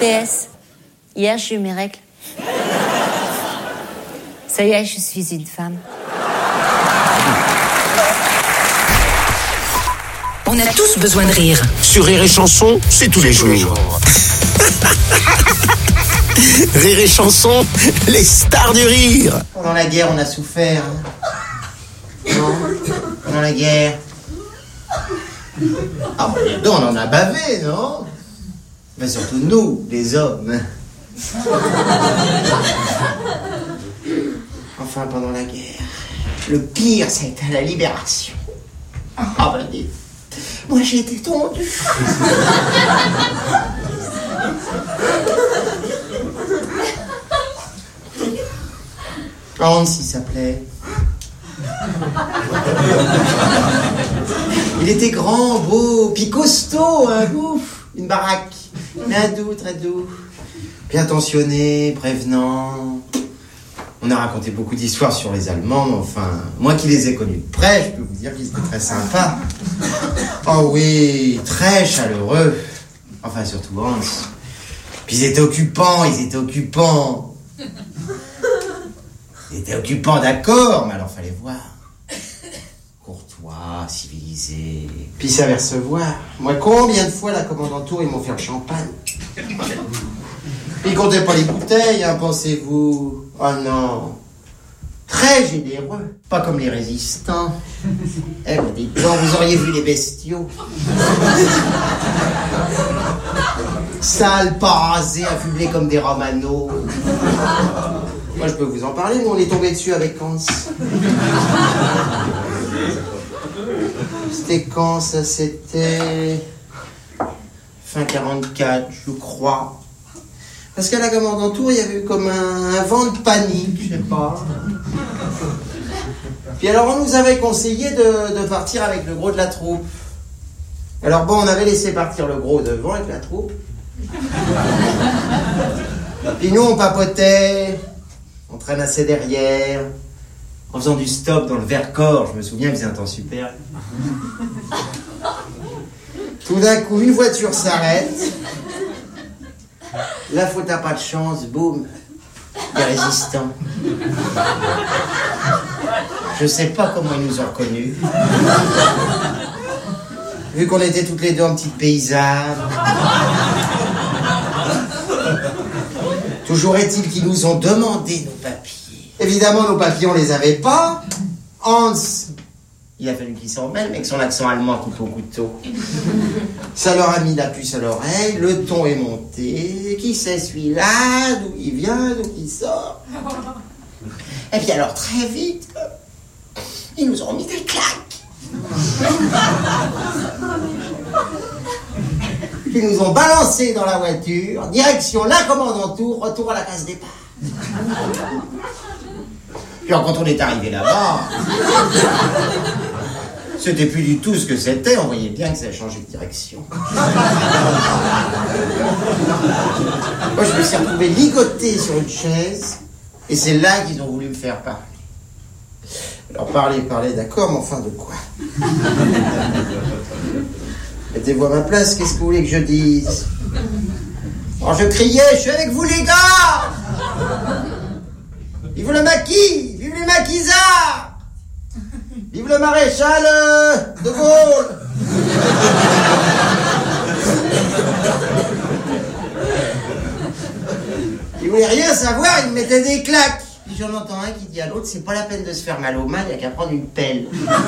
PS. Hier, j'ai eu mes règles. Ça y est, je suis une femme. On a tous besoin de rire. Sur Rire et Chanson, c'est tous les jours. Rire et Chanson, les stars du rire. Pendant la guerre, on a souffert. Non, pendant la guerre. Ah, bah, les deux, on en a bavé, non? Mais surtout nous, les hommes. Enfin, pendant la guerre. Le pire, ça a été la libération. Ah, ben, dites. Moi, j'ai été tondue. Hans, il s'appelait. Il était grand, beau, puis costaud, ouf, une baraque. Mais un doux, très doux. Bien attentionné, prévenant. On a raconté beaucoup d'histoires sur les Allemands, mais enfin, moi qui les ai connus de près, je peux vous dire qu'ils étaient très sympas. Oh oui, très chaleureux. Enfin, surtout Hans. Puis ils étaient occupants. Ils étaient occupants, d'accord, mais alors fallait voir. Courtois, civilisé. Puis ils savaient recevoir. Moi, combien de fois la commandante Tour, ils m'ont fait le champagne. Ils comptaient pas les bouteilles, hein, pensez-vous. Oh non. Très généreux. Pas comme les résistants. Eh ben, dites donc, vous auriez vu les bestiaux. Sales, pas rasés, affublés comme des romanos. Moi, je peux vous en parler, nous, on est tombé dessus avec Hans. C'était quand, ça? C'était... fin 44, je crois. Parce qu'à la commandante Tour, il y avait eu comme un vent de panique, je sais pas. Puis alors, on nous avait conseillé de partir avec le gros de la troupe. Alors bon, on avait laissé partir le gros devant avec la troupe. Puis nous, on papotait, on traînassait derrière, en faisant du stop dans le Vercors. Je me souviens, il faisait un temps super. Tout d'un coup, une voiture s'arrête. Là, faut t'as pas de chance, boum, des résistants. Je sais pas comment ils nous ont reconnus. Vu qu'on était toutes les deux en petites paysannes. Toujours est-il qu'ils nous ont demandé nos papiers. Évidemment, nos papiers, on les avait pas. Hans, il a fallu qu'il s'en mêle, mais avec son accent allemand couteau couteau. Ça leur a mis la puce à l'oreille, le ton est monté. Qui c'est celui-là? D'où il vient? D'où il sort? Et puis alors, très vite, ils nous ont mis des claques. Ils nous ont balancés dans la voiture, direction la commandante Tour, retour à la case départ. Puis quand on est arrivé là-bas, c'était plus du tout ce que c'était, on voyait bien que ça a changé de direction. Moi, je me suis retrouvé ligoté sur une chaise, et c'est là qu'ils ont voulu me faire parler. Alors parler, d'accord, mais enfin de quoi? Mettez-vous à ma place, qu'est-ce que vous voulez que je dise? Alors je criais, je suis avec vous les gars! Vive le maquis! Vive les maquisards! Vive le maréchal de Gaulle! Il voulait rien savoir, il me mettait des claques. Puis j'en entends un qui dit à l'autre, c'est pas la peine de se faire mal au mal, il n'y a qu'à prendre une pelle.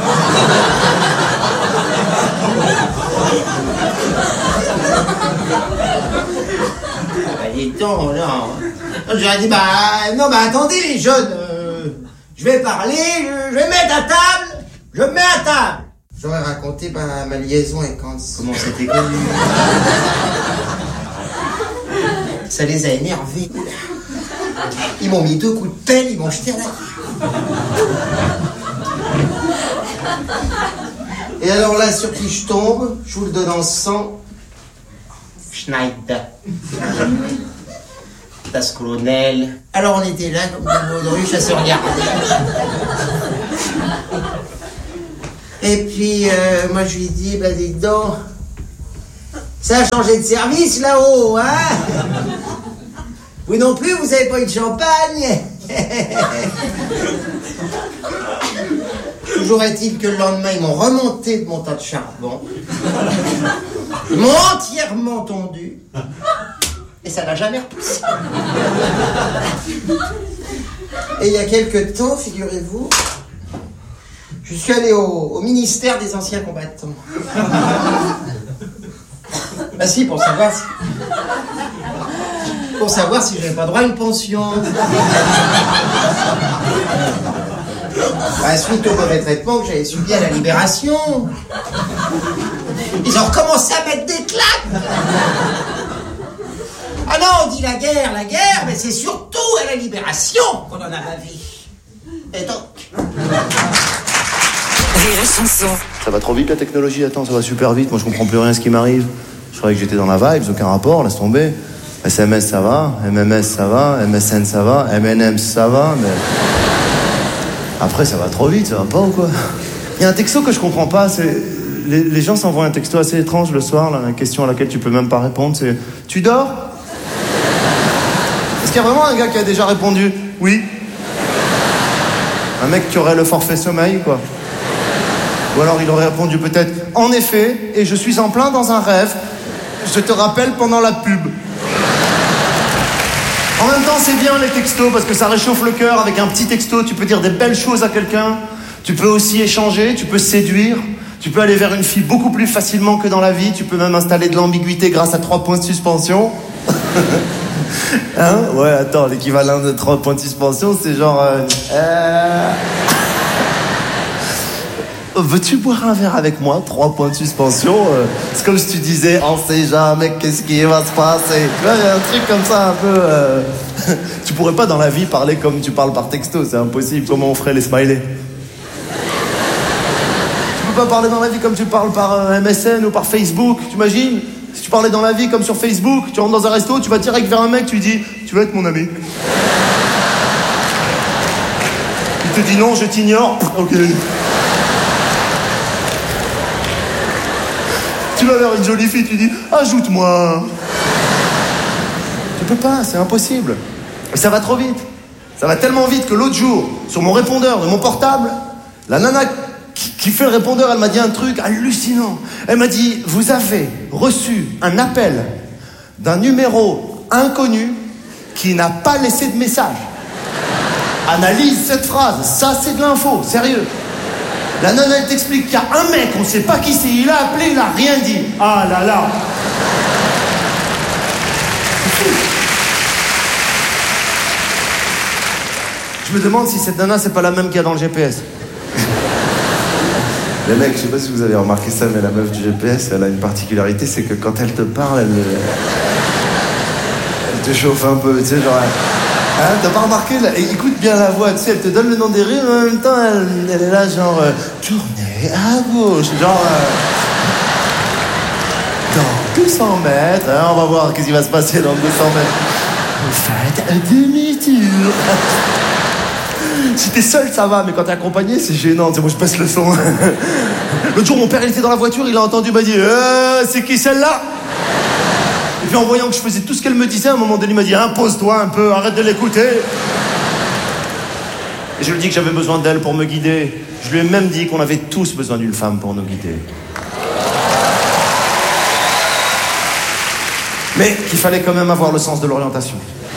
Dis donc, là. J'aurais dit, non, attendez les jeunes, je vais parler, je vais mettre à table, je me mets à table. J'aurais raconté ma liaison avec Hans, comment c'était connu. Ça les a énervés. Ils m'ont mis 2 coups de pelle, ils m'ont jeté à la gueule. Et alors là, sur qui je tombe, je vous le donne en sang. Schneider. Das colonel. Alors on était là, comme des baudruches, à se regarder. Et puis, moi je lui dis, dis donc, Ça a changé de service là-haut, hein? Vous non plus, vous avez pas eu de champagne? Toujours est-il que le lendemain, ils m'ont remonté de mon tas de charbon. Ils m'ont entièrement tondu. Et ça n'a jamais repoussé. Et il y a quelque temps, figurez-vous, je suis allé au ministère des anciens combattants. Bah si, pour savoir si j'avais pas droit à une pension. Bah, suite au mauvais traitement que j'avais subi à la Libération. Ils ont recommencé à mettre des claques. Ah non, on dit la guerre, mais c'est surtout à la Libération qu'on en a ma vie. Et donc... Rire et chanson. Ça va trop vite la technologie, attends, ça va super vite, moi je comprends plus rien à ce qui m'arrive. Je croyais que j'étais dans la vibe, aucun rapport, laisse tomber. SMS ça va, MMS ça va, MSN ça va, MNM ça va, mais... Après ça va trop vite, ça va pas ou quoi? Il y a un texto que je comprends pas, c'est... Les gens s'envoient un texto assez étrange le soir, là, une question à laquelle tu peux même pas répondre, c'est... Tu dors? Est-ce qu'il y a vraiment un gars qui a déjà répondu? Oui. Un mec qui aurait le forfait sommeil, quoi. Ou alors il aurait répondu peut-être « En effet, et je suis en plein dans un rêve, je te rappelle pendant la pub. » En même temps, c'est bien les textos, parce que ça réchauffe le cœur. Avec un petit texto, tu peux dire des belles choses à quelqu'un. Tu peux aussi échanger, tu peux séduire. Tu peux aller vers une fille beaucoup plus facilement que dans la vie. Tu peux même installer de l'ambiguïté grâce à 3 points de suspension. Hein? Ouais, attends, l'équivalent de 3 points de suspension, c'est genre... Veux-tu boire un verre avec moi? 3 points de suspension. C'est comme si tu disais, on sait jamais qu'est-ce qui va se passer. Tu vois, il y a un truc comme ça un peu... Tu pourrais pas dans la vie parler comme tu parles par texto, c'est impossible. Comment on ferait les smileys? Tu peux pas parler dans la vie comme tu parles par MSN ou par Facebook, tu imagines? Si tu parlais dans la vie comme sur Facebook, tu rentres dans un resto, tu vas direct vers un mec, tu lui dis, tu veux être mon ami? Il te dit non, je t'ignore. Ok. Tu vas vers une jolie fille, tu dis ajoute-moi. Tu peux pas, c'est impossible. Et ça va trop vite. Ça va tellement vite que l'autre jour, sur mon répondeur de mon portable, la nana qui fait le répondeur, elle m'a dit un truc hallucinant. Elle m'a dit, vous avez reçu un appel d'un numéro inconnu qui n'a pas laissé de message. Analyse cette phrase, ça c'est de l'info, sérieux. La nana, elle t'explique qu'il y a un mec, on sait pas qui c'est, il a appelé, il a rien dit. Ah là là. Je me demande si cette nana, c'est pas la même qu'il y a dans le GPS. Les mecs, je sais pas si vous avez remarqué ça, mais la meuf du GPS, elle a une particularité, c'est que quand elle te parle, elle te chauffe un peu, tu sais, genre... Hein, t'as pas remarqué là? Écoute bien la voix, tu sais, elle te donne le nom des rues, mais en même temps, elle est là, genre... tournez à gauche, genre... dans 200 mètres, hein, on va voir qu'est-ce qui va se passer dans 200 mètres. Faites un demi-tour. Si t'es seul, ça va, mais quand t'es accompagné, c'est gênant. Tu sais, moi, je passe le son. L'autre jour, mon père, il était dans la voiture, il a entendu, il m'a dit c'est qui celle-là? Et puis, en voyant que je faisais tout ce qu'elle me disait, à un moment donné, il m'a dit impose-toi un peu, arrête de l'écouter. Et je lui ai dit que j'avais besoin d'elle pour me guider. Je lui ai même dit qu'on avait tous besoin d'une femme pour nous guider. Mais qu'il fallait quand même avoir le sens de l'orientation.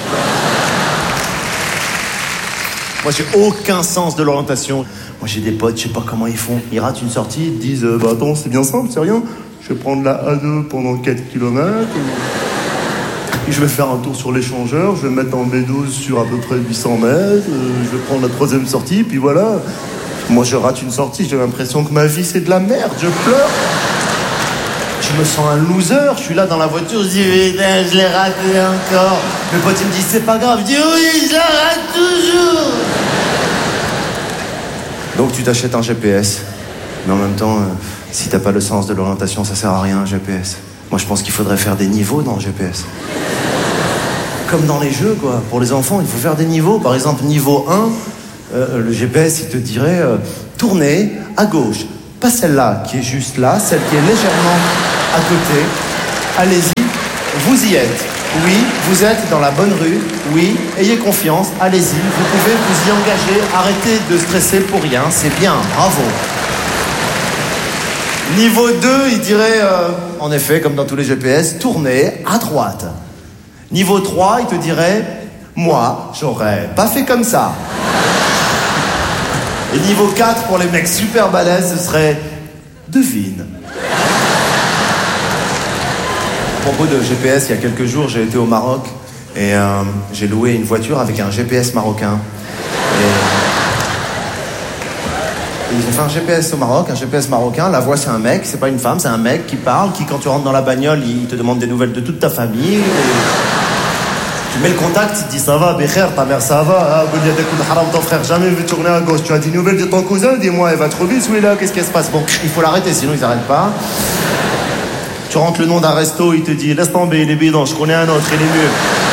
Moi, j'ai aucun sens de l'orientation. Moi, j'ai des potes, je sais pas comment ils font. Ils ratent une sortie, ils te disent bah attends, c'est bien simple, c'est rien. Je vais prendre la A2 pendant 4 km. Et je vais faire un tour sur l'échangeur. Je vais me mettre en B12 sur à peu près 800 mètres. Je vais prendre la 3e sortie, puis voilà. Moi, je rate une sortie, j'ai l'impression que ma vie, c'est de la merde. Je pleure. Je me sens un loser. Je suis là dans la voiture, je dis putain, je l'ai raté encore. Mes potes, ils me disent c'est pas grave. Je dis oui, je la rate toujours. Donc tu t'achètes un GPS, mais en même temps, si t'as pas le sens de l'orientation, ça sert à rien un GPS. Moi je pense qu'il faudrait faire des niveaux dans le GPS. Comme dans les jeux quoi, pour les enfants il faut faire des niveaux. Par exemple niveau 1, le GPS il te dirait tournez à gauche. Pas celle-là qui est juste là, celle qui est légèrement à côté. allez-y, vous y êtes. Oui, vous êtes dans la bonne rue. Oui, ayez confiance, allez-y, vous pouvez vous y engager. Arrêtez de stresser pour rien, c'est bien, bravo. Niveau 2, il dirait, en effet, comme dans tous les GPS, tournez à droite. Niveau 3, il te dirait, moi, j'aurais pas fait comme ça. Et niveau 4, pour les mecs super balèzes, ce serait, devine. À propos de GPS, il y a quelques jours, j'ai été au Maroc et j'ai loué une voiture avec un GPS marocain. Et ils ont fait un GPS au Maroc, un GPS marocain. La voix, c'est un mec, c'est pas une femme, c'est un mec qui parle, qui, quand tu rentres dans la bagnole, il te demande des nouvelles de toute ta famille. Et tu mets le contact, il te dit ça va, Bécher, ta mère ça va, ton frère jamais vu tourner à gauche. Tu as des nouvelles de ton cousin, dis-moi, elle va trop vite, celui-là, qu'est-ce qui se passe? Bon, il faut l'arrêter, sinon ils n'arrêtent pas. Tu rentres le nom d'un resto, il te dit laisse tomber, il est bidon, je connais un autre, il est mieux.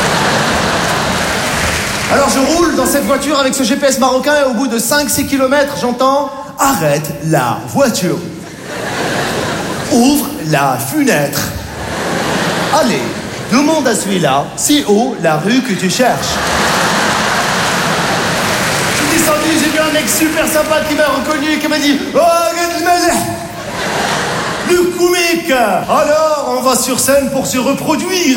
Alors je roule dans cette voiture avec ce GPS marocain et au bout de 5-6 km, j'entends arrête la voiture. Ouvre la fenêtre. Allez, demande à celui-là, c'est où la rue que tu cherches. Je suis descendu, j'ai vu un mec super sympa qui m'a reconnu et qui m'a dit oh, le comique. Alors, on va sur scène pour se reproduire.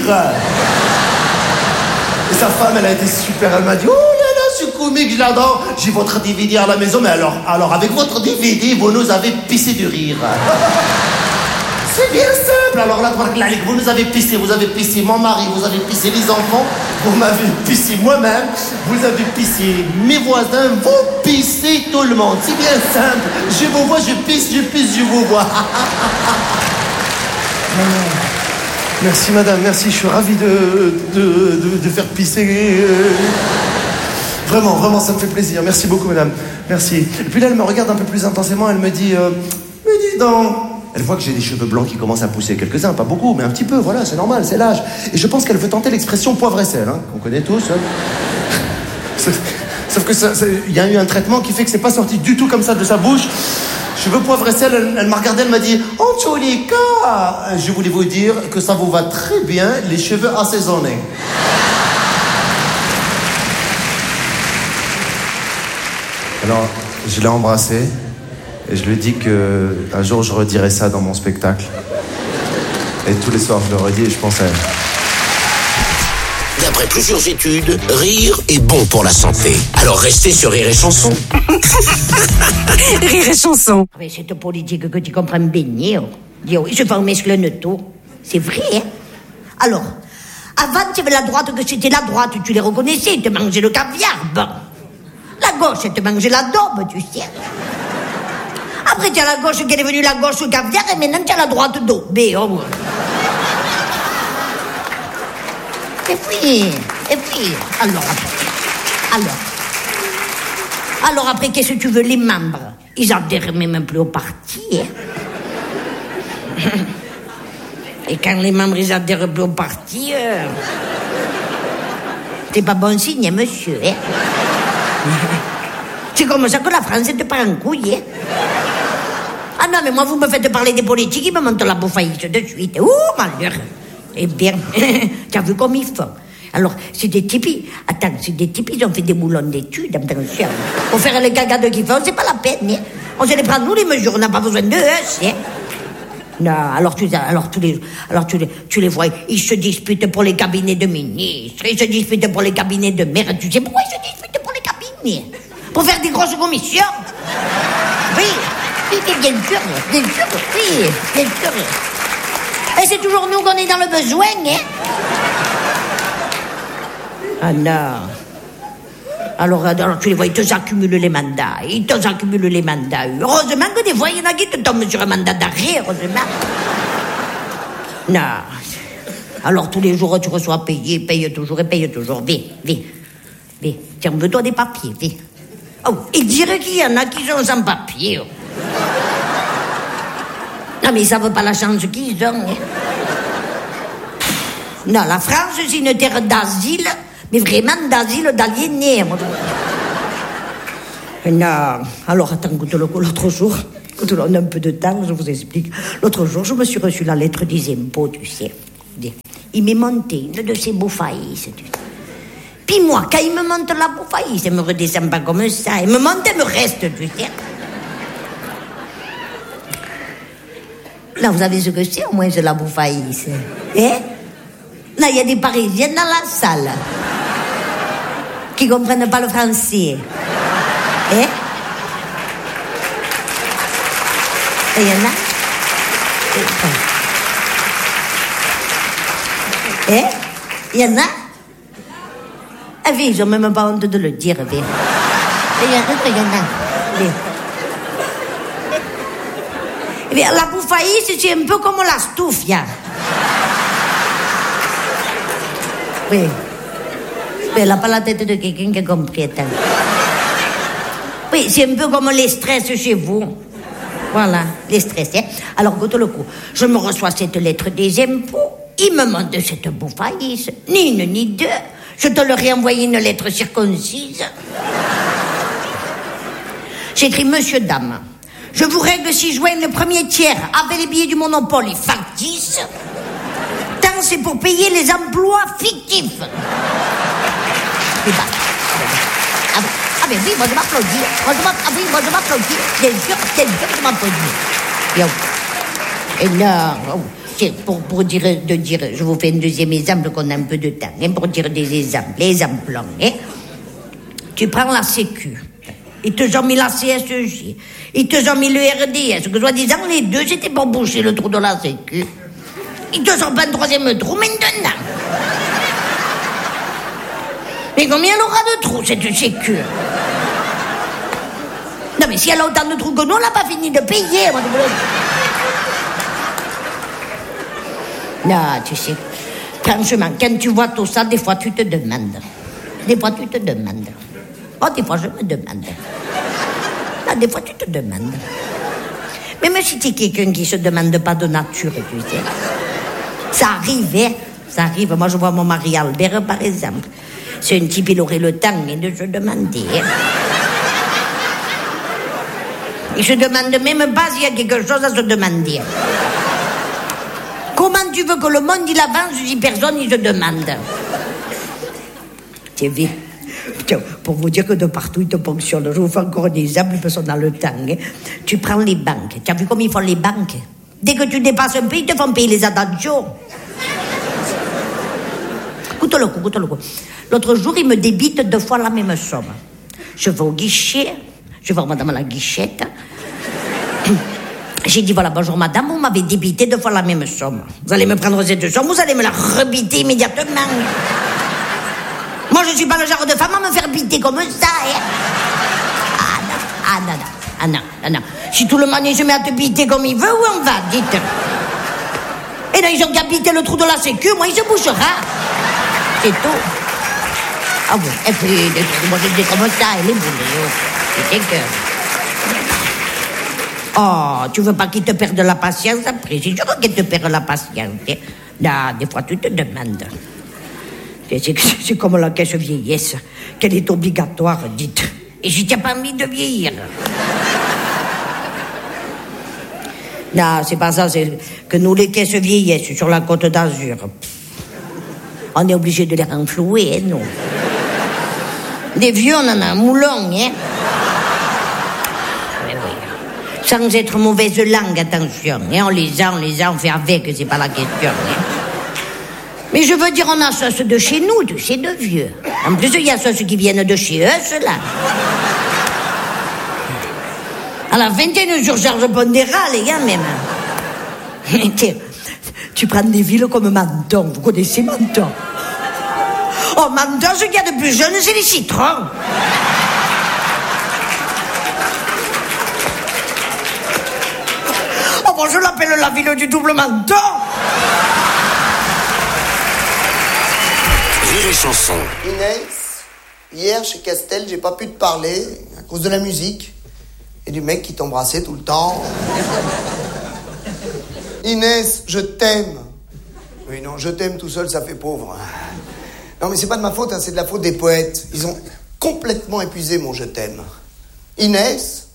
Et sa femme, elle a été super. Elle m'a dit, oh là là, ce comique, je l'adore. J'ai votre DVD à la maison, mais alors avec votre DVD, vous nous avez pissé du rire. C'est bien simple. Alors là, vous nous avez pissé mon mari, vous avez pissé les enfants, vous m'avez pissé moi-même, vous avez pissé mes voisins, vous pissez tout le monde. C'est bien simple. Je vous vois, je pisse, je vous vois. Merci madame, merci, je suis ravi de faire pisser. Vraiment, ça me fait plaisir. Merci beaucoup madame, merci. Et puis là, elle me regarde un peu plus intensément, elle me dit, mais dis donc. Elle voit que j'ai des cheveux blancs qui commencent à pousser, quelques-uns, pas beaucoup, mais un petit peu, voilà, c'est normal, c'est l'âge. Et je pense qu'elle veut tenter l'expression poivre et sel, hein, qu'on connaît tous. Hein. Sauf que il y a eu un traitement qui fait que c'est pas sorti du tout comme ça de sa bouche. Cheveux poivre et sel, elle m'a regardé, elle m'a dit « En tous les cas, je voulais vous dire que ça vous va très bien, les cheveux assaisonnés. » Alors, je l'ai embrassée. Et je lui dis qu'un jour, je redirai ça dans mon spectacle. Et tous les soirs, je le redis et je pense à elle. D'après plusieurs études, rire est bon pour la santé. Alors restez sur Rire et Chanson. Rire et Chanson. Mais cette politique que tu comprends bien, je vais mescler tout. C'est vrai, hein? Alors, avant, tu avais la droite, que c'était la droite, tu les reconnaissais, tu mangeais le caviar, bon. La gauche, tu mangeais la daube, tu sais. Après, tu as la gauche qui est devenue la gauche caviar et maintenant tu as la droite d'eau. Oh. Et puis, alors après, qu'est-ce que tu veux, les membres? Ils adhèrent même plus au parti. Hein. Et quand les membres, ils adhèrent plus au parti, c'est pas bon signe, monsieur. Hein. C'est comme ça que la France te part en couille. Hein. Ah non, mais moi, vous me faites parler des politiques, ils me montent la bouffaïsse de suite. Ouh, malheur. Eh bien, tu as vu comme ils font. Alors, c'est des types, ils ont fait des moulons d'études, attention. Pour faire les cagades qu'ils font, c'est pas la peine. Hein. On se les prend, nous, les mesures, on n'a pas besoin d'eux. Hein. Non, alors tu les vois, ils se disputent pour les cabinets de ministres, ils se disputent pour les cabinets de maires. Tu sais pourquoi ils se disputent pour les cabinets? Pour faire des grosses commissions. Oui, bien sûr, oui. Et c'est toujours nous qu'on est dans le besoin, hein? Ah non. Alors tu les vois, ils te accumulent les mandats. Heureusement que des fois, il y en a qui te tombent sur un mandat d'arrêt, heureusement. Non. Alors tous les jours, tu reçois paye toujours. Viens, tiens, veux-toi des papiers, viens. Oh, et dire qu'il y en a qui sont sans papier. Non, mais ils savent pas la chance qu'ils ont. Hein. Non, la France, c'est une terre d'asile, mais vraiment d'asile d'aliénés. Non, alors attends, l'autre jour, on a un peu de temps, je vous explique. L'autre jour, je me suis reçu la lettre des impôts, tu sais. il m'est monté une de ses bouffaillisses. Puis moi, quand il me monte la bouffaillisse, il me redescend pas comme ça. Il me monte et me reste, tu sais. Là, vous savez ce que c'est, au moins, c'est la bouffaillisse. Hein? Là, il y a des Parisiennes dans la salle qui comprennent pas le français. Hein? Et il y en a? Hein? Il y en a? Ah oui, ils n'ont même pas honte de le dire, oui. Il y en a. Oui. Oui, la bouffaillisse, c'est un peu comme la stufia. Oui. Mais elle n'a pas la tête de quelqu'un qui a compris. Attends. Oui, c'est un peu comme les stress chez vous. Voilà, les stress. Hein. Alors, goûte le coup. Je me reçois cette lettre des impôts. Il me demande cette bouffaillisse. Ni une, ni deux. Je te leur ai envoyé une lettre circoncise. J'ai écrit, monsieur, dame, je vous règle 6 juin le premier tiers avec les billets du Monopole factices. Tant c'est pour payer les emplois fictifs. Ah ben oui, moi je m'applaudis. Moi je m'applaudis. Bien sûr, je m'applaudis. Et là, c'est pour dire, je vous fais un deuxième exemple qu'on a un peu de temps, hein, pour dire des exemples, les exemples. Hein. Tu prends la Sécu, ils te ont mis la CSG, ils te ont mis le RDS, que soi-disant les deux c'était pour boucher le trou de la Sécu. Ils te ont pas un troisième trou maintenant. Mais combien elle aura de trous cette Sécu? Non mais si elle a autant de trous que nous, on n'a pas fini de payer. Non, tu sais, franchement, quand tu vois tout ça, des fois tu te demandes. Oh, des fois je me demande. Là, des fois tu te demandes. Même si tu es quelqu'un qui se demande pas de nature, tu sais. Ça arrive, hein. Ça arrive. Moi, je vois mon mari Albert, par exemple. C'est un type, il aurait le temps de se demander. Hein. Il se demande même pas s'il y a quelque chose à se demander. Comment tu veux que le monde il avance si personne il se demande? C'est vrai. Pour vous dire que de partout ils te ponctionnent. Je vous fais encore un exemple parce qu'on a le temps. Hein. Tu prends les banques. Tu as vu comment ils font les banques? Dès que tu dépasses un peu, ils te font payer les adagios. Écoute le coup. L'autre jour, il me débite 2 fois la même somme. Je vais au guichet. Je vais voir madame la guichette. J'ai dit, voilà, bonjour madame, vous m'avez débité 2 fois la même somme. Vous allez me prendre cette somme, vous allez me la rebiter immédiatement. Moi, je ne suis pas le genre de femme à me faire biter comme ça. Hein. Ah non. Si tout le monde se met à te biter comme il veut, où on va, dites. Et là, ils ont qu'à biter le trou de la Sécu, moi, il se bouchera. C'est tout. Ah oui, et puis, moi, je dis comme ça, elle est boulée. C'est que... Oh, tu veux pas qu'il te perde la patience après? C'est sûr qu'il te perd la patience. Là, des fois, tu te demandes. C'est comme la caisse vieillesse, qu'elle est obligatoire, dites. Et si tu n'as pas envie de vieillir. Non, c'est pas ça, c'est que nous, les caisses vieillesse sur la Côte d'Azur, on est obligé de les renflouer, hein, nous. Des vieux, on en a un moulon, hein. Sans être mauvaise langue, attention. Hein, on les a, on fait avec, c'est pas la question. Hein. Mais je veux dire, on a ceux de chez nous, de chez de vieux. En plus, il y a ceux qui viennent de chez eux, ceux-là. À la 21 surcharge pondérale, les gars, même. Tu prends des villes comme Menton. Vous connaissez Menton? Oh, Menton, ce qu'il y a de plus jeune, c'est les citrons. Oh, bon, je l'appelle la ville du double Menton. Rire et chanson. Inès, hier chez Castel, j'ai pas pu te parler à cause de la musique et du mec qui t'embrassait tout le temps. Inès, je t'aime. Oui, non, je t'aime tout seul, ça fait pauvre. Non, mais c'est pas de ma faute, hein, c'est de la faute des poètes. Ils ont complètement épuisé mon je t'aime. Inès,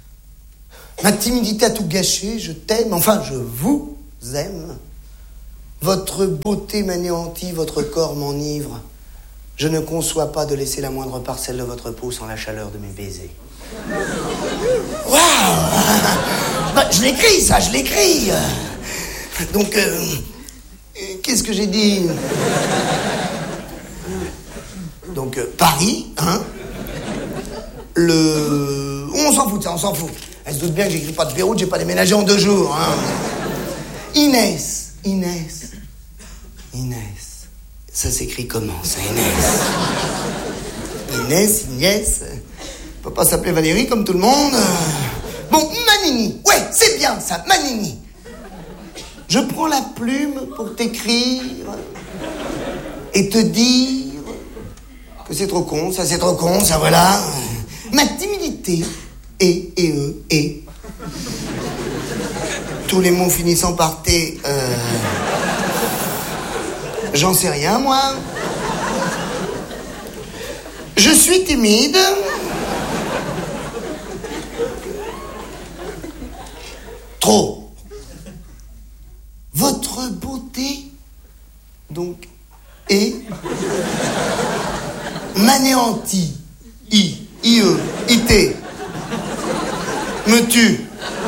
ma timidité a tout gâché, je t'aime, enfin, je vous aime. Votre beauté m'anéantit, votre corps m'enivre. Je ne conçois pas de laisser la moindre parcelle de votre peau sans la chaleur de mes baisers. Waouh! Bah, je l'écris, ça, je l'écris. Donc, qu'est-ce que j'ai dit? Donc, Paris, hein? On s'en fout de ça, on s'en fout. Elle se doute bien que j'écris pas de Beyrouth, j'ai pas déménagé en 2 jours, hein? Inès. Ça s'écrit comment, ça, Inès? Inès. Peut pas s'appeler Valérie comme tout le monde. Bon, Manini. Ouais, c'est bien ça, Manini. Je prends la plume pour t'écrire et te dire que c'est trop con, ça, voilà. Ma timidité et tous les mots finissant par T, j'en sais rien, moi. Je suis timide. Trop. Votre beauté, donc, m'anéantit. I-E-I-T. Me tue.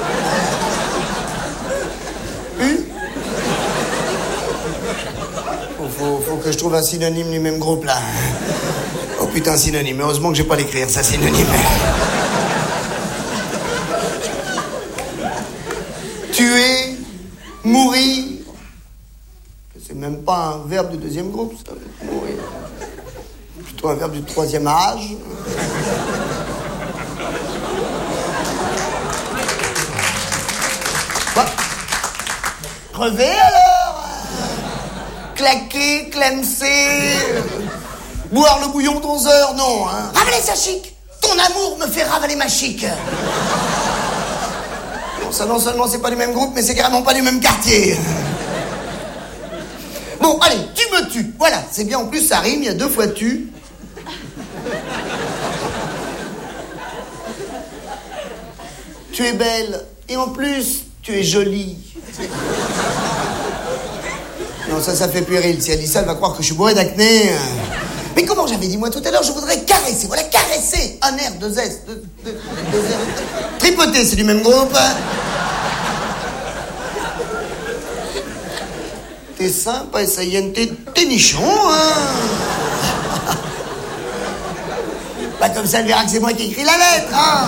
Faut que je trouve un synonyme du même groupe, là. Oh putain, synonyme. Heureusement que j'ai pas l'écrire, ça, synonyme. Tuer, mourir. C'est même pas un verbe du 2e groupe, ça. Mourir. Plutôt un verbe du 3e âge. Bah. Crever alors. Claquer, clemser. Boire le bouillon d'11 heures, non, hein. Ravaler sa chic. Ton amour me fait ravaler ma chic. Ça, non seulement c'est pas du même groupe, mais c'est carrément pas du même quartier. Bon, allez, tu me tues. Voilà, c'est bien, en plus ça rime, il y a 2 fois tu. Tu es belle, et en plus, tu es jolie. Non, ça fait puéril. Si elle dit ça, elle va croire que je suis bourré d'acné. Mais comment j'avais dit moi tout à l'heure, je voudrais caresser. Voilà, caresser. Un R, 2 S, 2 R. Tripoter, c'est du même groupe. T'es sympa, ça y est, t'es nichon, hein. Bah comme ça, elle verra que c'est moi qui écris la lettre, hein.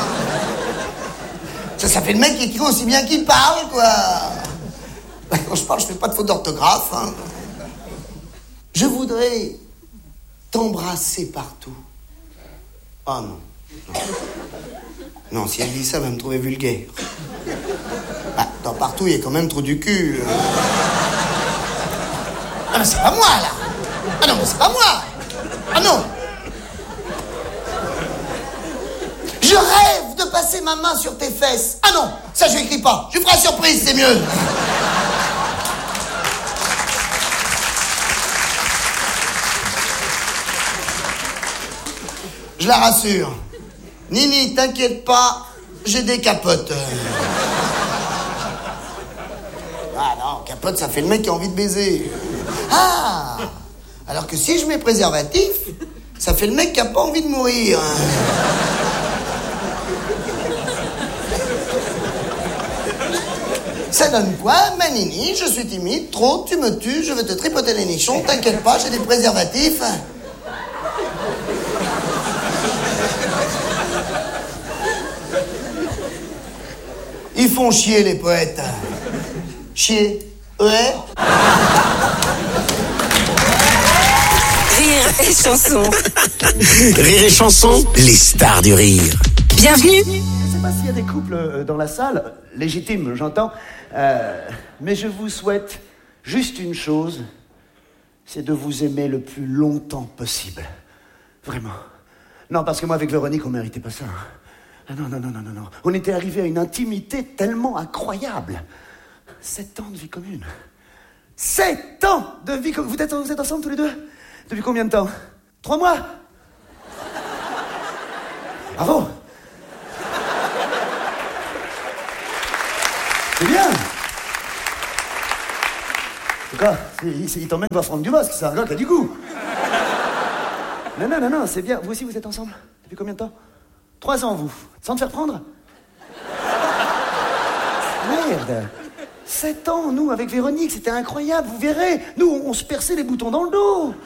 Ça fait le mec qui écrit aussi bien qu'il parle, quoi. Bah, quand je parle, je fais pas de faute d'orthographe, hein. Je voudrais t'embrasser partout. Oh non. Non, si elle dit ça, elle va me trouver vulgaire. Bah, dans partout, il y a quand même trop du cul. Ah non, c'est pas moi, là. Ah non, mais c'est pas moi. Ah non. Je rêve de passer ma main sur tes fesses. Ah non, ça je n'écris pas. Je ferai surprise, c'est mieux. Je la rassure. Nini, t'inquiète pas, j'ai des capotes. Ah non, capote, ça fait le mec qui a envie de baiser. Ah, alors que si je mets préservatif, ça fait le mec qui a pas envie de mourir. Ça donne quoi, Manini? Je suis timide, trop, tu me tues, je veux te tripoter les nichons, t'inquiète pas, j'ai des préservatifs. Ils font chier, les poètes. Chier. Ouais. Rire et chanson. Rire et chanson, les stars du rire. Bienvenue. Je ne sais pas s'il y a des couples dans la salle, légitimes, j'entends, mais je vous souhaite juste une chose, c'est de vous aimer le plus longtemps possible. Vraiment. Non, parce que moi, avec Véronique, on ne méritait pas ça. Ah non. On était arrivé à une intimité tellement incroyable. 7 ans de vie commune. 7 ans de vie commune. Vous êtes ensemble tous les deux? Depuis combien de temps? 3 mois? Bravo. C'est bien. C'est Quoi, il t'emmène voir Franck Dubosc, c'est un gars qui a du goût. Non, c'est bien. Vous aussi, vous êtes ensemble? Depuis combien de temps? 3 ans, vous. Sans te faire prendre? Merde. 7 ans, nous, avec Véronique, c'était incroyable, vous verrez. Nous, on se perçait les boutons dans le dos.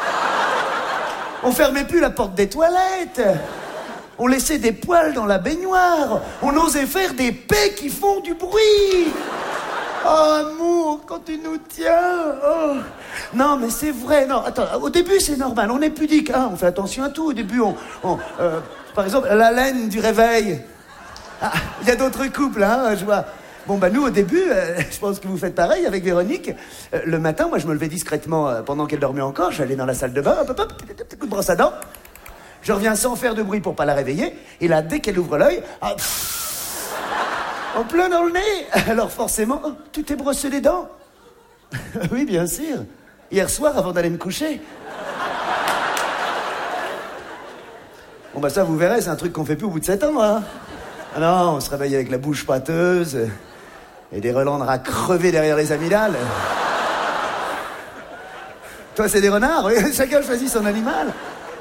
On fermait plus la porte des toilettes. On laissait des poils dans la baignoire. On osait faire des paix qui font du bruit. Oh, amour, quand tu nous tiens. Oh. Non, mais c'est vrai. Non, attends, au début, c'est normal. On est pudique, hein. On fait attention à tout. Au début, par exemple, la laine du réveil. Ah, il y a d'autres couples, hein, je vois. Bon, bah, nous, au début, je pense que vous faites pareil avec Véronique. Le matin, moi, je me levais discrètement pendant qu'elle dormait encore. J'allais dans la salle de bain, petite brosse à dents. Je reviens sans faire de bruit pour pas la réveiller. Et là, dès qu'elle ouvre l'œil, en plein dans le nez. Alors forcément, tu t'es brossé les dents? Oui, bien sûr. Hier soir, avant d'aller me coucher. Bon, bah ça, vous verrez, c'est un truc qu'on fait plus au bout de 7 ans, hein. Ah non, on se réveille avec la bouche pâteuse et des relents de rats crevés derrière les amygdales. Toi, c'est des renards, oui. Chacun choisit son animal.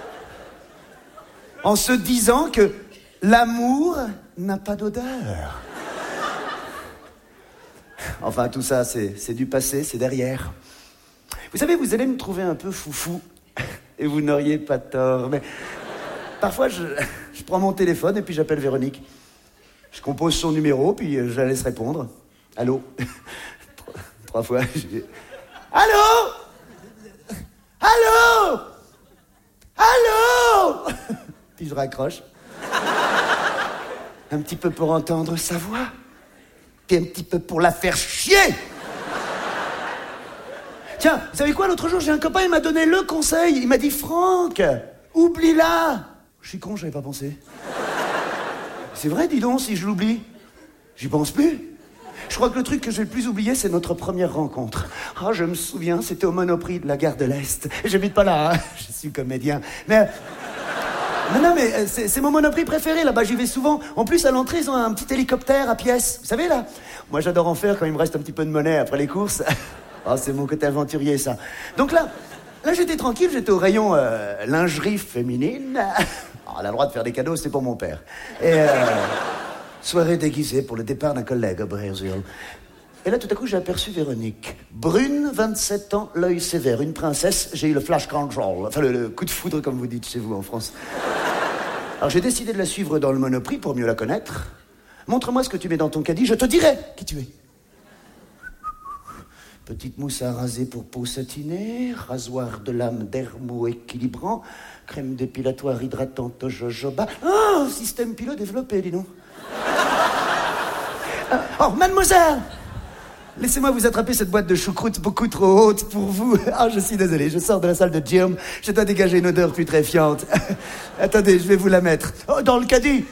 En se disant que l'amour n'a pas d'odeur. Enfin, tout ça, c'est du passé, c'est derrière. Vous savez, vous allez me trouver un peu foufou, et vous n'auriez pas tort, mais parfois, je prends mon téléphone et puis j'appelle Véronique. Je compose son numéro, puis je la laisse répondre. Allô? 3 fois. Allô? Allô? Allô? Puis je raccroche. Un petit peu pour entendre sa voix, puis un petit peu pour la faire chier. Tiens, vous savez quoi, l'autre jour, j'ai un copain, il m'a donné le conseil. Il m'a dit, Franck, oublie-la. Je suis con, j'avais pas pensé. C'est vrai, dis donc, si je l'oublie, j'y pense plus. Je crois que le truc que j'ai le plus oublié, c'est notre première rencontre. Ah, je me souviens, c'était au Monoprix de la gare de l'Est. J'habite pas là, hein. Je suis comédien. Mais c'est mon Monoprix préféré, là-bas, j'y vais souvent. En plus, à l'entrée, ils ont un petit hélicoptère à pièces. Vous savez, là? Moi, j'adore en faire quand il me reste un petit peu de monnaie après les courses. Oh, c'est mon côté aventurier, ça. Donc là, j'étais tranquille, j'étais au rayon lingerie féminine. Oh, elle a le droit de faire des cadeaux, c'est pour mon père. Et soirée déguisée pour le départ d'un collègue au Brésil. Et là, tout à coup, j'ai aperçu Véronique. Brune, 27 ans, l'œil sévère, une princesse. J'ai eu le flash control, enfin le coup de foudre, comme vous dites chez vous en France. Alors, j'ai décidé de la suivre dans le Monoprix pour mieux la connaître. Montre-moi ce que tu mets dans ton caddie, je te dirai qui tu es. Petite mousse à raser pour peau satinée, rasoir de lame dermo-équilibrant, crème dépilatoire hydratante jojoba. Oh, système pilot développé, dis donc. Oh, mademoiselle! Laissez-moi vous attraper cette boîte de choucroute beaucoup trop haute pour vous. Ah, je suis désolé, je sors de la salle de gym, je dois dégager une odeur putréfiante. Attendez, je vais vous la mettre. Oh, dans le caddie.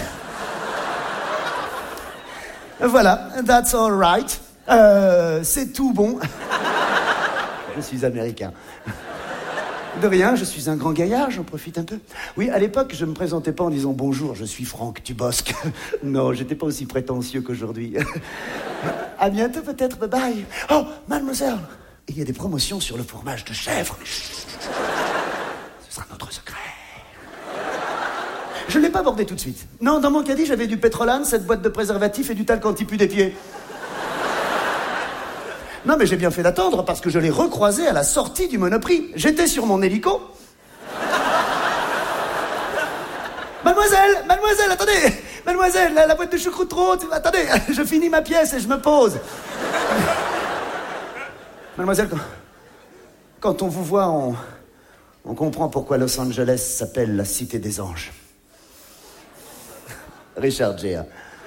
Voilà, that's all right. C'est tout bon. Je suis américain. De rien, je suis un grand gaillard, j'en profite un peu. Oui, à l'époque, je me présentais pas en disant bonjour, je suis Franck Dubosc. Non, j'étais pas aussi prétentieux qu'aujourd'hui. À bientôt peut-être, bye bye. Oh, mademoiselle, il y a des promotions sur le fromage de chèvre. Ce sera notre secret. Je l'ai pas abordé tout de suite. Non, dans mon caddie, j'avais du pétrolane, cette boîte de préservatifs et du talc anti-pu des pieds. Non, mais j'ai bien fait d'attendre parce que je l'ai recroisé à la sortie du Monoprix. J'étais sur mon hélico. Mademoiselle, attendez. Mademoiselle, la boîte de choucroute trop haute. Attendez, je finis ma pièce et je me pose. Mademoiselle, quand on vous voit, on comprend pourquoi Los Angeles s'appelle la Cité des Anges. Richard Gere.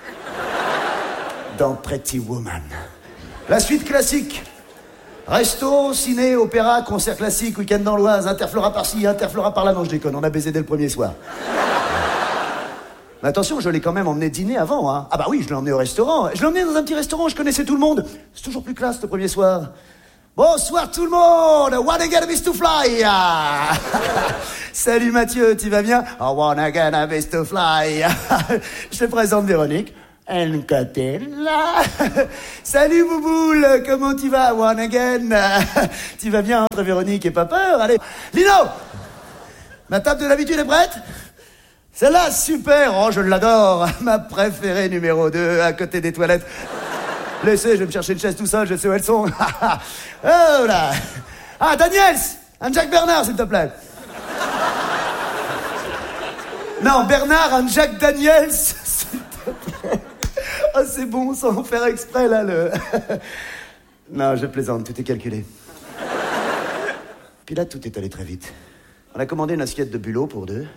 Dans Pretty Woman. La suite classique. Resto, ciné, opéra, concert classique, week-end dans l'Oise, Interflora par-ci, Interflora par-là. Non, je déconne, on a baisé dès le premier soir. Mais attention, je l'ai quand même emmené dîner avant, hein. Ah bah oui, je l'ai emmené au restaurant. Je l'ai emmené dans un petit restaurant, je connaissais tout le monde. C'est toujours plus classe le premier soir. Bonsoir tout le monde, wanna get a beast to fly. Salut Mathieu, tu vas bien? I wanna get a beast to fly. Je te présente Véronique. Encatella. Salut Bouboule, comment tu vas? One again. Tu vas bien entre Véronique et pas peur? Allez, Lino, ma table de l'habitude est prête? Celle-là, super, oh je l'adore. Ma préférée numéro 2, à côté des toilettes. Laissez, je vais me chercher une chaise tout seul, je sais où elles sont. Oh là. Ah, Daniels, un Jack Bernard, s'il te plaît. Non, Bernard, un Jack Daniels, s'il te plaît. Ah, c'est bon, sans faire exprès, là, le... Non, je plaisante, tout est calculé. Puis là, tout est allé très vite. On a commandé une assiette de bulot pour 2.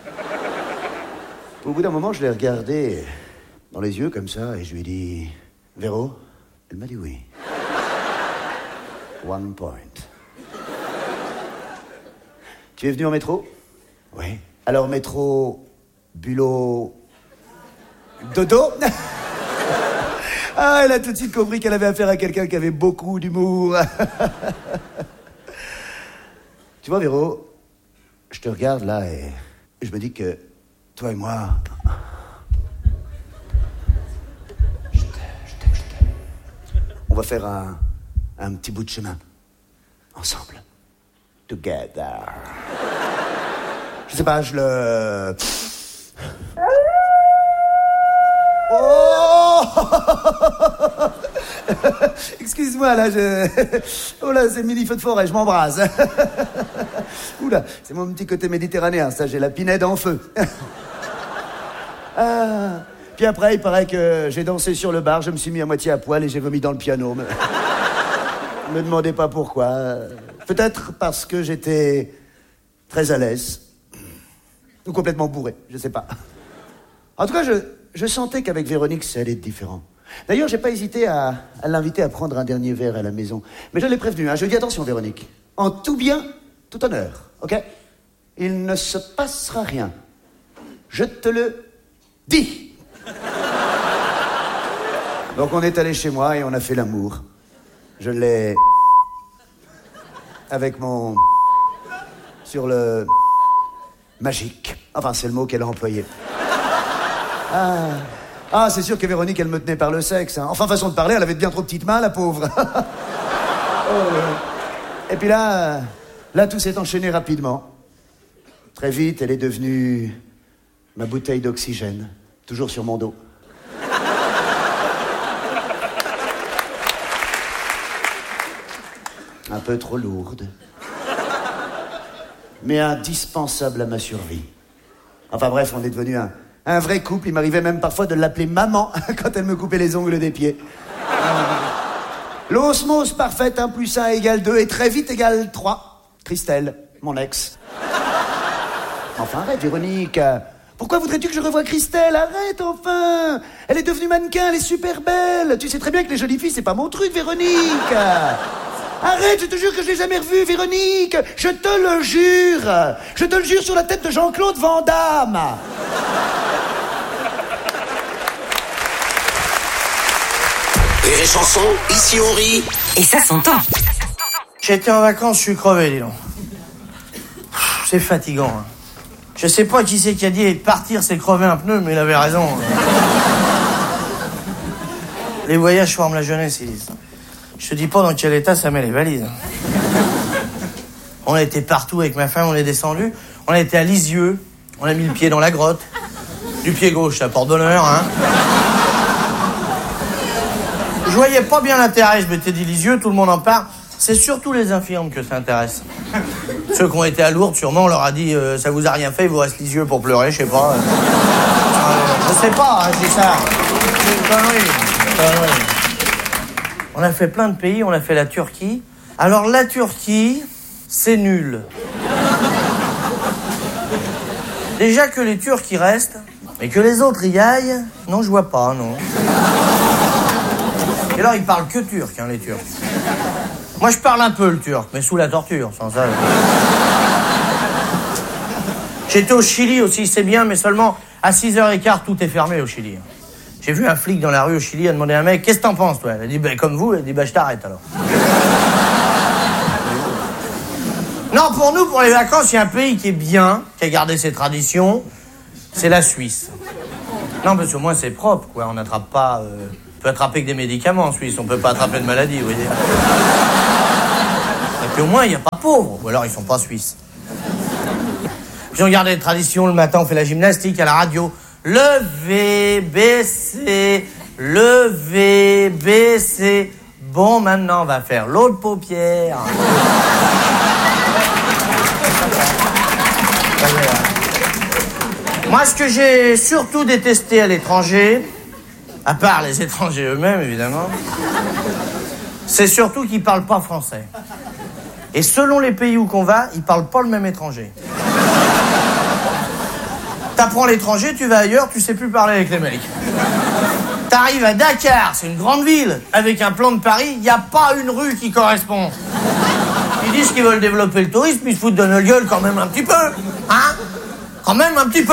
Au bout d'un moment, je l'ai regardé dans les yeux, comme ça, et je lui ai dit... Véro? Elle m'a dit oui. 1 point. Tu es venu en métro? Oui. Alors, métro... bulot... dodo? Ah, elle a tout de suite compris qu'elle avait affaire à quelqu'un qui avait beaucoup d'humour. Tu vois, Véro, je te regarde là et je me dis que toi et moi... Je t'aime. On va faire un petit bout de chemin. Ensemble. Together. Je sais pas, je le... Oh. Excuse-moi, là, Oh là, c'est mini feu de forêt, je m'embrase. Oula, c'est mon petit côté méditerranéen, ça, j'ai la pinède en feu. Ah. Puis après, il paraît que j'ai dansé sur le bar, je me suis mis à moitié à poil et j'ai vomi dans le piano. Me demandez pas pourquoi. Peut-être parce que j'étais très à l'aise. Ou complètement bourré, je sais pas. En tout cas, je sentais qu'avec Véronique, ça allait être différent. D'ailleurs, j'ai pas hésité à l'inviter à prendre un dernier verre à la maison. Mais je l'ai prévenu, hein. Je lui ai dit, attention, Véronique. En tout bien, tout honneur, ok? Il ne se passera rien. Je te le dis. Donc, on est allé chez moi et on a fait l'amour. Je l'ai... avec mon... sur le... magique. Enfin, c'est le mot qu'elle a employé. Ah, c'est sûr que Véronique, elle me tenait par le sexe. Hein. Enfin, façon de parler, elle avait bien trop petites mains, la pauvre. Et puis là, tout s'est enchaîné rapidement. Très vite, elle est devenue ma bouteille d'oxygène, toujours sur mon dos. Un peu trop lourde, mais indispensable à ma survie. Enfin bref, on est devenu un vrai couple. Il m'arrivait même parfois de l'appeler maman quand elle me coupait les ongles des pieds. L'osmose parfaite, 1 + 1 = 2 et très vite égale 3. Christelle, mon ex. Enfin, arrête, Véronique. Pourquoi voudrais-tu que je revoie Christelle? Arrête, enfin. Elle est devenue mannequin, elle est super belle. Tu sais très bien que les jolies filles, c'est pas mon truc, Véronique. Arrête, je te jure que je l'ai jamais revue, Véronique. Je te le jure. Je te le jure sur la tête de Jean-Claude Van Damme. Rire et chanson, ici on rit. Et ça s'entend. J'étais en vacances, je suis crevé, dis donc. C'est fatigant. Hein. Je sais pas qui c'est qui a dit partir, c'est crever un pneu, mais il avait raison. Les voyages forment la jeunesse, ils disent. Je te dis pas dans quel état ça met les valises. On a été partout avec ma femme, on est descendu. On a été à Lisieux, on a mis le pied dans la grotte. Du pied gauche, à Port-d'Honneur, hein. Je voyais pas bien l'intérêt, je m'étais dit Lisieux, tout le monde en parle. C'est surtout les infirmes que ça intéresse. Ceux qui ont été à Lourdes, sûrement, on leur a dit ça vous a rien fait, il vous reste Lisieux pour pleurer, je sais pas. Je sais pas, hein, je dis ça. C'est une connerie. On a fait plein de pays, on a fait la Turquie. Alors la Turquie, c'est nul. Déjà que les Turcs y restent, mais que les autres y aillent, non, je vois pas, non. Et alors ils parlent que turc, hein, les Turcs. Moi je parle un peu le turc, mais sous la torture, sans ça. J'étais au Chili aussi, c'est bien, mais seulement à 6h15, tout est fermé au Chili. J'ai vu un flic dans la rue au Chili, il a demandé à un mec, qu'est-ce que t'en penses, toi? Elle a dit, ben, comme vous, elle a dit, ben, je t'arrête, alors. Non, pour nous, pour les vacances, il y a un pays qui est bien, qui a gardé ses traditions, c'est la Suisse. Non, parce qu'au moins c'est propre, quoi. On n'attrape pas... On peut attraper que des médicaments en Suisse, on peut pas attraper de maladie, vous voyez. Et puis au moins, il n'y a pas de pauvres, ou alors ils sont pas suisses. Puis on regarde les traditions, le matin on fait la gymnastique à la radio. Levez, baissez, levez, baissez. Bon, maintenant on va faire l'autre paupière. Moi, ce que j'ai surtout détesté à l'étranger, à part les étrangers eux-mêmes, évidemment, c'est surtout qu'ils parlent pas français. Et selon les pays où qu'on va, ils parlent pas le même étranger. T'apprends l'étranger, tu vas ailleurs, tu sais plus parler avec les mecs. T'arrives à Dakar, c'est une grande ville, avec un plan de Paris, il n'y a pas une rue qui correspond. Ils disent qu'ils veulent développer le tourisme, ils se foutent de notre gueule quand même un petit peu. Hein? Quand même un petit peu.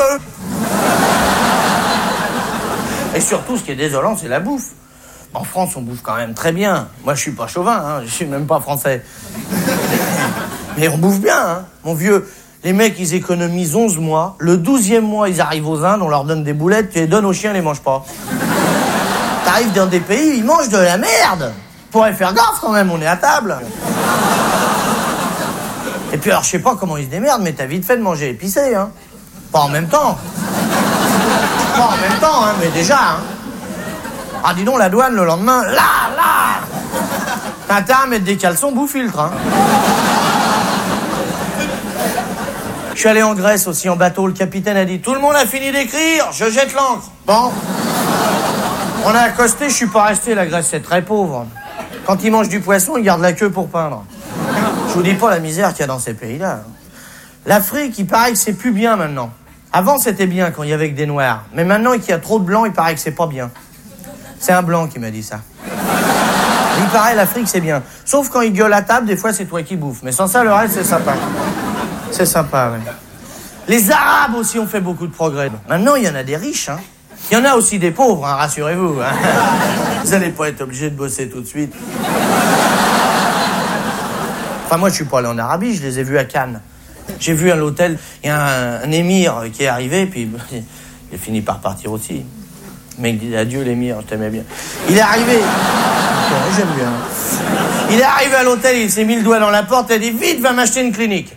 Et surtout, ce qui est désolant, c'est la bouffe. En France, on bouffe quand même très bien. Moi, je suis pas chauvin, hein, je suis même pas français. Mais on bouffe bien, hein. Mon vieux, les mecs, ils économisent 11 mois. Le 12e mois, ils arrivent aux Indes, on leur donne des boulettes, tu les donnes aux chiens, ils les mangent pas. T'arrives dans des pays, ils mangent de la merde. Pourrait faire gaffe quand même, on est à table. Et puis alors, je sais pas comment ils se démerdent, mais t'as vite fait de manger épicé, hein. Pas en même temps. Pas en même temps, hein, mais déjà, hein. Ah, dis donc, la douane, le lendemain, là t'as intérêt à mettre des caleçons bout-filtre, hein. Je suis allé en Grèce aussi, en bateau, le capitaine a dit « Tout le monde a fini d'écrire, je jette l'ancre ». Bon. On a accosté, je suis pas resté, la Grèce, c'est très pauvre. Quand ils mangent du poisson, ils gardent la queue pour peindre. Je vous dis pas la misère qu'il y a dans ces pays-là. L'Afrique, il paraît que c'est plus bien maintenant. Avant, c'était bien quand il y avait que des noirs. Mais maintenant qu'il y a trop de blancs, il paraît que c'est pas bien. C'est un blanc qui m'a dit ça. Il paraît, l'Afrique, c'est bien. Sauf quand il gueule à table, des fois, c'est toi qui bouffes. Mais sans ça, le reste, c'est sympa. C'est sympa, oui. Les Arabes aussi ont fait beaucoup de progrès. Maintenant, il y en a des riches, hein. Il y en a aussi des pauvres, hein, rassurez-vous. Hein. Vous n'allez pas être obligé de bosser tout de suite. Enfin, moi, je suis pas allé en Arabie, je les ai vus à Cannes. J'ai vu à l'hôtel, il y a un émir qui est arrivé, puis il a fini par partir aussi. Le mec dit adieu l'émir, je t'aimais bien. Il est arrivé. J'aime bien. Il est arrivé à l'hôtel, il s'est mis le doigt dans la porte, il a dit vite, va m'acheter une clinique.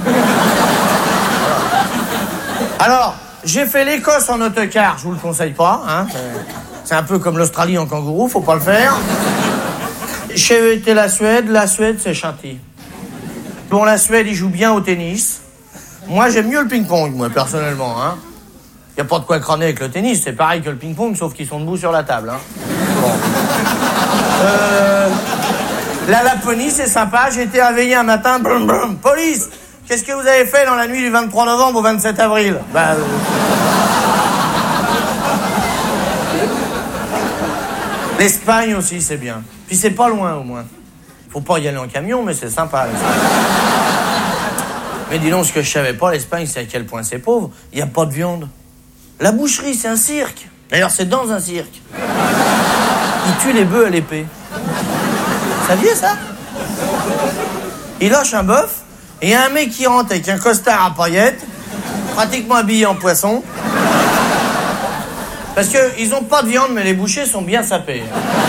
Alors, j'ai fait l'Écosse en autocar, je vous le conseille pas, hein. C'est un peu comme l'Australie en kangourou, faut pas le faire. J'ai été la Suède c'est châti. Bon, la Suède, ils jouent bien au tennis. Moi, j'aime mieux le ping-pong, moi, personnellement, hein. Y a pas de quoi crâner avec le tennis, c'est pareil que le ping-pong, sauf qu'ils sont debout sur la table, hein. Bon. La Laponie, c'est sympa, j'ai été réveillé un matin, brum, brum, police, qu'est-ce que vous avez fait dans la nuit du 23 novembre au 27 avril? L'Espagne aussi, c'est bien. Puis c'est pas loin, au moins. Faut pas y aller en camion, mais c'est sympa. Mais dis donc, ce que je savais pas, l'Espagne, c'est à quel point c'est pauvre. Il y a pas de viande. La boucherie, c'est un cirque. D'ailleurs, c'est dans un cirque. Ils tuent les bœufs à l'épée. Vous saviez ça? Ils lâchent un bœuf, et il y a un mec qui rentre avec un costard à paillettes, pratiquement habillé en poisson. Parce qu'ils n'ont pas de viande, mais les bouchers sont bien sapés.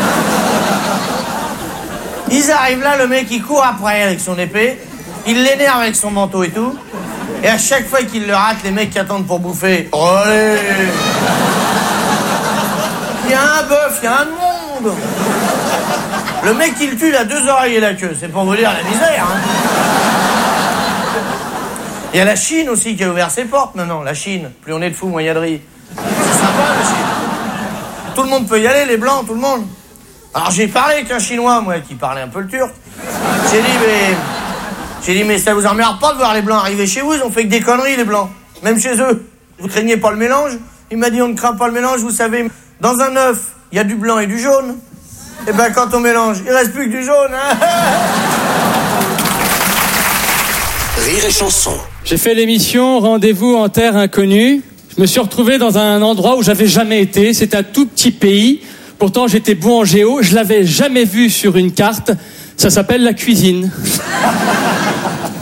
Ils arrivent là, le mec, il court après avec son épée, il l'énerve avec son manteau et tout, et à chaque fois qu'il le rate, les mecs qui attendent pour bouffer, « Allez !» Il y a un bœuf, il y a un monde. Le mec qui le tue, il a 2 oreilles et la queue, c'est pour vous dire la misère, hein. Il y a la Chine aussi qui a ouvert ses portes maintenant, la Chine, plus on est de fous, moins il y a de riz. C'est sympa, la Chine. Tout le monde peut y aller, les blancs, tout le monde. Alors j'ai parlé avec un Chinois, moi, qui parlait un peu le turc. J'ai dit, mais ça vous emmerde pas de voir les blancs arriver chez vous, ils ont fait que des conneries, les blancs. Même chez eux. Vous craignez pas le mélange? Il m'a dit, on ne craint pas le mélange, vous savez. Dans un œuf, il y a du blanc et du jaune. Et ben quand on mélange, il reste plus que du jaune, hein. Rire et chanson. J'ai fait l'émission Rendez-vous en terre inconnue. Je me suis retrouvé dans un endroit où j'avais jamais été. C'est un tout petit pays. Pourtant, j'étais bon en géo. Je l'avais jamais vu sur une carte. Ça s'appelle la cuisine.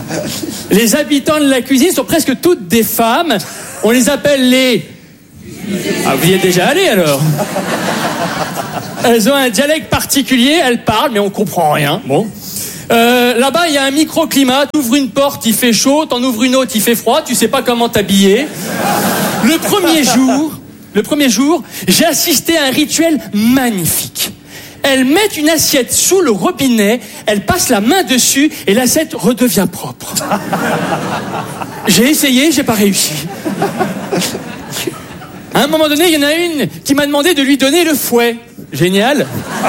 Les habitants de la cuisine sont presque toutes des femmes. On les appelle les Ah, vous y êtes déjà allé alors? Elles ont un dialecte particulier, elles parlent, mais on comprend rien. Bon. Là-bas, il y a un microclimat. T'ouvres une porte, il fait chaud. T'en ouvres une autre, il fait froid. Tu sais pas comment t'habiller. Le premier jour, j'ai assisté à un rituel magnifique. Elles mettent une assiette sous le robinet, elles passent la main dessus et l'assiette redevient propre. J'ai essayé, j'ai pas réussi. À un moment donné, il y en a une qui m'a demandé de lui donner le fouet. Génial.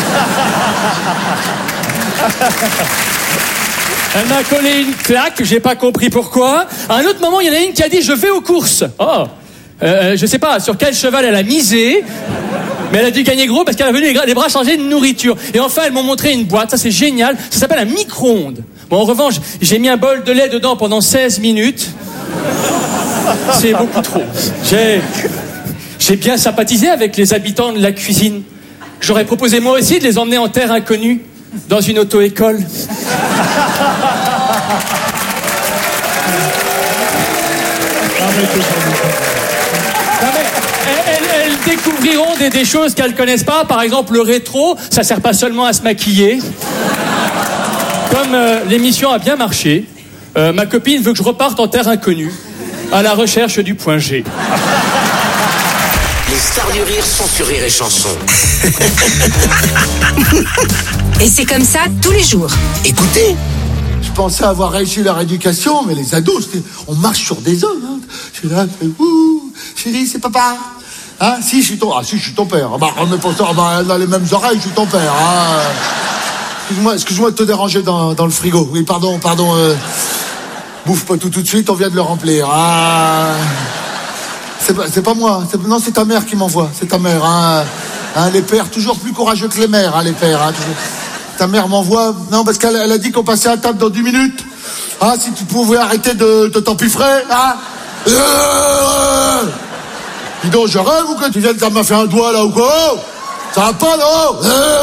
Elle m'a collé une claque, j'ai pas compris pourquoi. À un autre moment, il y en a une qui a dit « Je vais aux courses ». Oh, je sais pas sur quel cheval elle a misé, mais elle a dû gagner gros parce qu'elle a venu les bras chargés de nourriture. Et enfin, elles m'ont montré une boîte, ça c'est génial, ça s'appelle un micro-ondes. Bon, en revanche, j'ai mis un bol de lait dedans pendant 16 minutes. C'est beaucoup trop. J'ai bien sympathisé avec les habitants de la cuisine. J'aurais proposé moi aussi de les emmener en terre inconnue, dans une auto-école. Elles découvriront des choses qu'elles connaissent pas. Par exemple, le rétro, ça sert pas seulement à se maquiller. Comme l'émission a bien marché, ma copine veut que je reparte en terre inconnue, à la recherche du point G. Les stars du rire sont sur Rire et Chanson. Et c'est comme ça tous les jours. Écoutez. Je pensais avoir réussi leur éducation, mais les ados, on marche sur des œufs. Hein. Je suis là, chérie, c'est papa. Hein, si, je suis ton père. Ah bah, remets pas ça, on a les mêmes oreilles, je suis ton père. Hein. Excuse-moi de te déranger dans le frigo. Oui, pardon. Bouffe pas tout de suite, on vient de le remplir. Ah. C'est pas moi. Non, c'est ta mère qui m'envoie. C'est ta mère. Hein. Les pères, toujours plus courageux que les mères, hein, les pères. Hein, ta mère m'envoie. Non, parce qu'elle a dit qu'on passait à table dans 10 minutes. Ah, si tu pouvais arrêter de t'empiffrer. Hein. Dis donc, je rêve ou que tu viens de m'a fait un doigt là ou quoi? Ça va pas, non?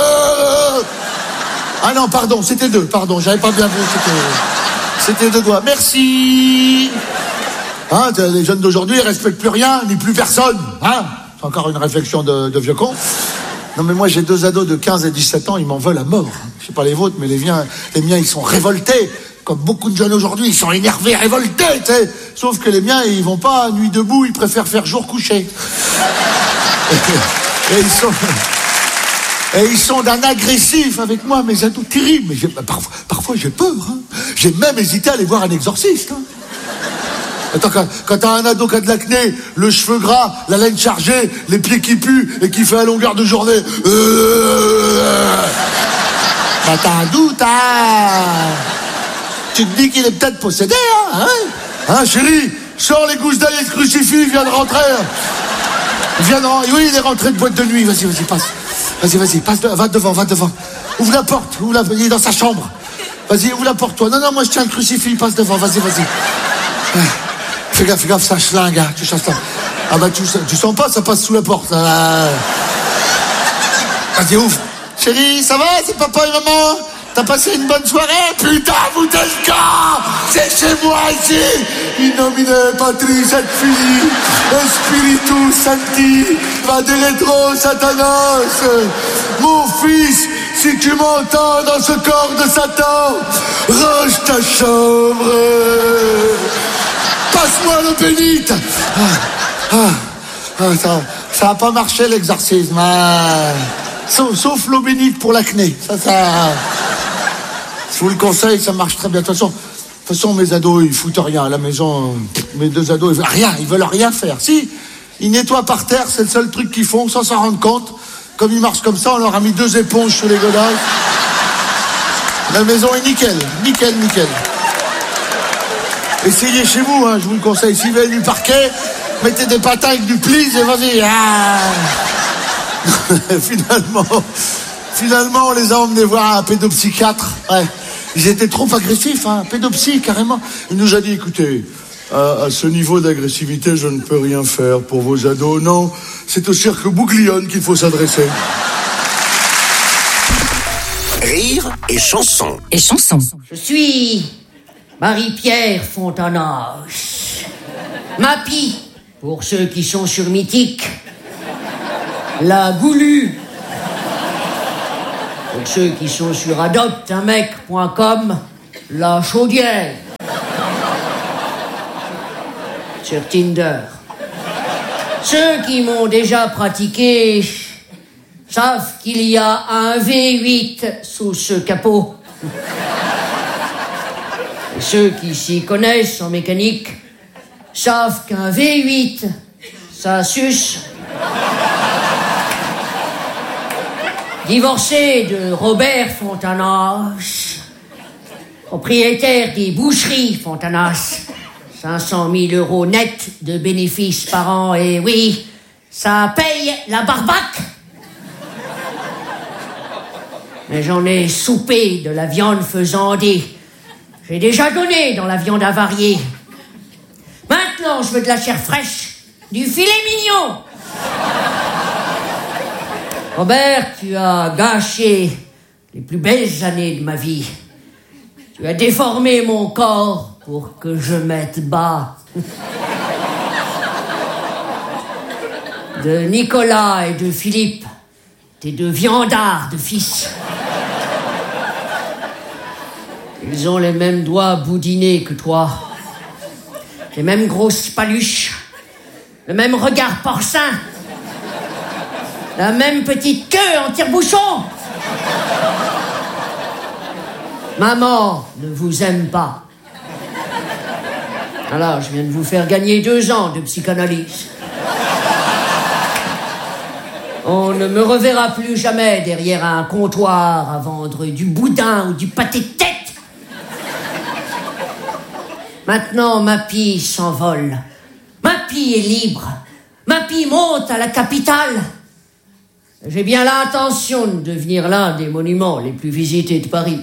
Ah non, pardon, c'était deux. Pardon, j'avais pas bien vu. C'était deux doigts. Merci. Hein, les jeunes d'aujourd'hui, ils respectent plus rien, ni plus personne. Hein, c'est encore une réflexion de vieux con. Non, mais moi, j'ai deux ados de 15 et 17 ans, ils m'en veulent à mort. Je sais pas les vôtres, mais les miens, ils sont révoltés. Comme beaucoup de jeunes aujourd'hui, ils sont énervés, révoltés, tu sais. Sauf que les miens, ils vont pas à nuit debout, ils préfèrent faire jour couché. Et ils sont d'un agressif avec moi, mes ados terribles. Mais parfois, j'ai peur. Hein. J'ai même hésité à aller voir un exorciste. Hein. Attends, quand t'as un ado qui a de l'acné, le cheveu gras, la laine chargée, les pieds qui puent et qui fait à longueur de journée... Bah t'as un doute, hein. Tu te dis qu'il est peut-être possédé, hein. Hein, chérie, sors les gousses d'ail et le crucifix, il vient de rentrer. Oui, il est rentré de boîte de nuit. Vas-y, passe. Vas-y, passe, va devant. Ouvre la porte, il est dans sa chambre. Vas-y, ouvre la porte, toi. Non, moi je tiens le crucifix, passe devant, vas-y. Fais gaffe, ça schlingue, hein, tu chasses là. Ah bah tu sens pas, ça passe sous la porte. Vas-y, ouvre. Chérie, ça va, c'est papa et maman? T'as passé une bonne soirée? Putain, vous êtes le cas! C'est chez moi ici! In nomine Patris et Filii, Spiritus Sancti, Madeletro Satanas. Mon fils, si tu m'entends dans ce corps de Satan, range ta chambre. Passe-moi l'eau bénite. Ça a pas marché l'exorcisme. Sauf l'eau bénite pour l'acné. Ça. Je vous le conseille, ça marche très bien. De toute façon, mes ados, ils foutent rien à la maison. Mes deux ados, ils veulent rien faire. Si, ils nettoient par terre, c'est le seul truc qu'ils font, sans s'en rendre compte. Comme ils marchent comme ça, on leur a mis 2 éponges sous les godasses. La maison est nickel. Essayez chez vous, hein, je vous le conseille. Si vous avez du parquet, mettez des patins avec du plis et vas-y. Finalement, on les a emmenés voir un pédopsychiatre. Ouais. Ils étaient trop agressifs, hein, pédopsie, carrément. Il nous a dit, écoutez, à ce niveau d'agressivité, je ne peux rien faire pour vos ados. Non, c'est au cirque Bouglione qu'il faut s'adresser. Rire et chanson. Je suis Marie-Pierre Fontanage. Mappy, pour ceux qui sont sur Mythique. La Goulue. Pour ceux qui sont sur adopteunmec.com, la Chaudière. Sur Tinder. Ceux qui m'ont déjà pratiqué savent qu'il y a un V8 sous ce capot. Et ceux qui s'y connaissent en mécanique savent qu'un V8, ça suce. Divorcé de Robert Fontanas, propriétaire des boucheries Fontanas, 500 000 € net de bénéfices par an, et oui, ça paye la barbaque. Mais j'en ai soupé de la viande faisandée. J'ai déjà donné dans la viande avariée. Maintenant, je veux de la chair fraîche, du filet mignon. Robert, tu as gâché les plus belles années de ma vie. Tu as déformé mon corps pour que je mette bas. De Nicolas et de Philippe, tes deux viandards de fils. Ils ont les mêmes doigts boudinés que toi. Les mêmes grosses paluches. Le même regard porcin. La même petite queue en tire-bouchon. Maman ne vous aime pas. Alors, je viens de vous faire gagner 2 ans de psychanalyse. On ne me reverra plus jamais derrière un comptoir à vendre du boudin ou du pâté de tête. Maintenant, Mappy s'envole. Mappy est libre. Mappy monte à la capitale. J'ai bien l'intention de devenir l'un des monuments les plus visités de Paris.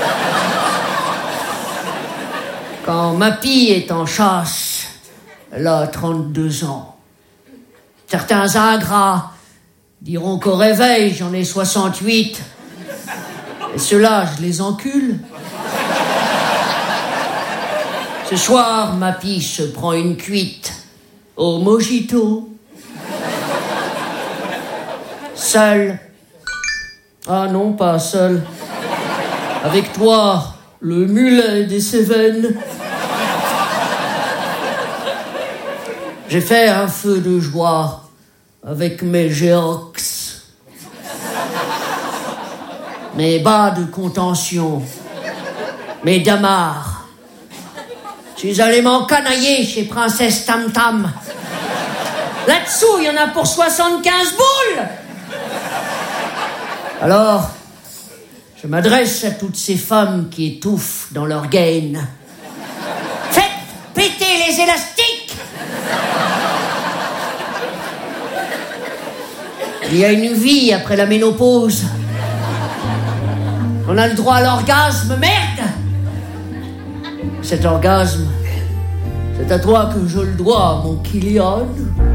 Quand Mappy est en chasse, elle a 32 ans. Certains ingrats diront qu'au réveil, j'en ai 68. Et ceux-là, je les encule. Ce soir, Mappy se prend une cuite au mojito. Seul. Ah non, pas seul. Avec toi, le mulet des Cévennes. J'ai fait un feu de joie avec mes géox. Mes bas de contention. Mes damars. Je suis allé m'encanailler chez Princesse Tam Tam. Là-dessous, il y en a pour 75 boules. Alors, je m'adresse à toutes ces femmes qui étouffent dans leur gaine. Faites péter les élastiques. Il y a une vie après la ménopause. On a le droit à l'orgasme, merde. Cet orgasme, c'est à toi que je le dois, mon Kylian.